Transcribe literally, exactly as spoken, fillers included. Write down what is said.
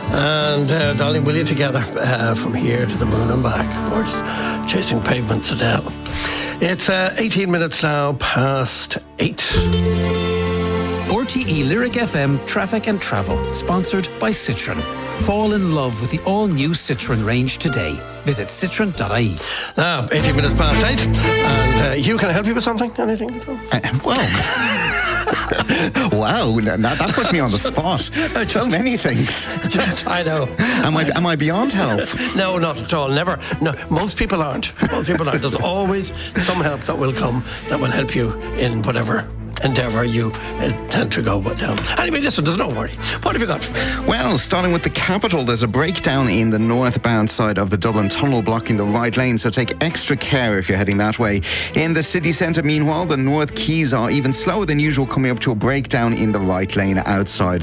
And uh, darling, will you together uh, from here to the moon and back? Gorgeous. Chasing Pavements, Adele. It's uh, eighteen minutes now past eight. R T E Lyric F M Traffic and Travel, sponsored by Citroën. Fall in love with the all-new Citroën range today. Visit citroen dot I E. Now, eighteen minutes past eight. And uh, Hugh, can I help you with something? Anything? Uh, well... Wow, that, that puts me on the spot. So many things. Just, I know. Am I am I beyond help? No, not at all. Never. No, most people aren't. Most people aren't. There's always some help that will come that will help you in whatever endeavour you uh, tend to go down. Anyway, listen, there's no worry. What have you got for me? Well, starting with the capital, there's a breakdown in the northbound side of the Dublin Tunnel blocking the right lane, so take extra care if you're heading that way. In the city centre, meanwhile, the North Quays are even slower than usual, coming up to a breakdown in the right lane outside